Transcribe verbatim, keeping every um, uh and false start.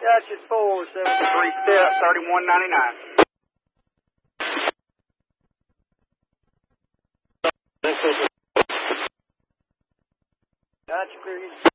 Gotcha, four seven three step thirty-one ninety-nine. Gotcha, Chris.